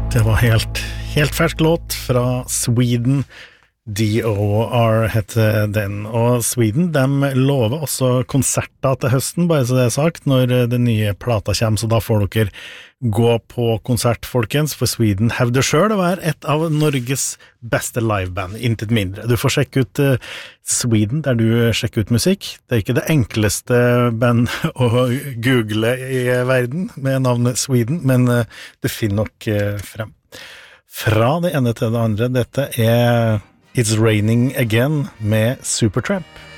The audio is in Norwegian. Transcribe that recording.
Det var helt fersk låt fra Sweden. DOR heter den, og Sweden, de lover også konserter til høsten, bare så det sagt, når den nye plata kommer, så da får dere gå på konsert, folkens, for Sweden hevder selv å være et av Norges beste liveband, intet mindre. Du får sjekke ut Sweden, der du sjekker ut musikk. Det er ikke det enkleste band å google i verden med navnet Sweden, men det finner nok frem. Fra det ene til det andre, dette er It's Raining Again med Supertramp.